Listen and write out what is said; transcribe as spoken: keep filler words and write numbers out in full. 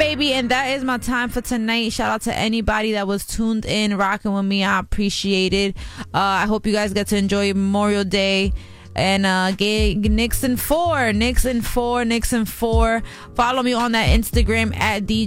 baby, and that is my time for tonight. Shout out to anybody that was tuned in, rocking with me. I appreciate it. Uh, I hope you guys get to enjoy Memorial Day. And uh, get Nixon four, Nixon four, Nixon four. Follow me on that Instagram at D